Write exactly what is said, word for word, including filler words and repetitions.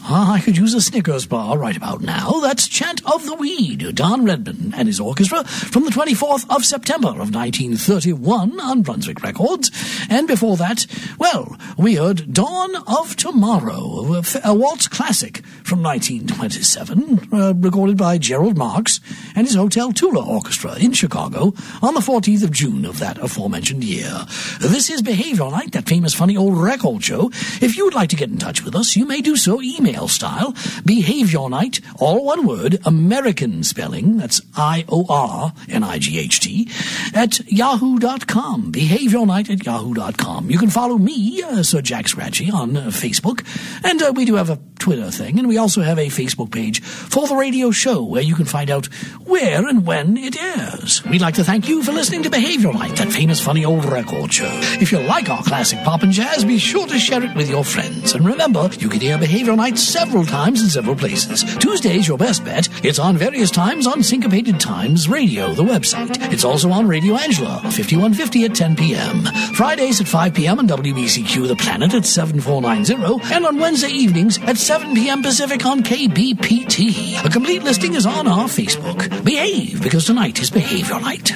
Ah, I could use a Snickers bar right about now. That's Chant of the Weed, Don Redman and his orchestra, from the twenty-fourth of September of nineteen thirty-one on Brunswick Records. And before that, well, we heard Dawn of Tomorrow, a, a waltz classic from nineteen twenty-seven, uh, recorded by Gerald Marks and his Hotel Tula Orchestra in Chicago on the fourteenth of June of that aforementioned year. This is Behavior Night, that famous funny old record show. If you would like to get in touch with us, you may do so email style. Behavior Night, all one word, American spelling, that's I O R N I G H T, at yahoo dot com. Behavior Night at yahoo dot com. You can follow me, uh, Sir Jack Scratchy, on uh, Facebook, and uh, we do have a Twitter thing, and we also have a Facebook page for the radio show where you can find out where and when it airs. We'd like to thank you for listening to Behavior Night, that famous funny old record show. If you like our classic pop and jazz, be sure to share it with your friends. And remember, you can hear Behavior Night several times in several places. Tuesday's your best bet. It's on various times on Syncopated Times Radio, the website. It's also on Radio Angela, fifty-one fifty at ten p.m. Fridays at five p.m. on W B C Q The Planet at seven four nine zero, and on Wednesday evenings at seven p.m. Pacific on K B P T. A complete listing is on our Facebook. Behave, because tonight is Behavior Night.